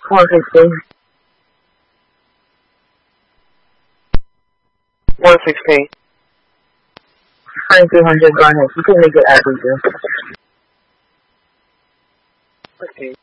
160. 116. 2200, go ahead. You can make it at least. Okay.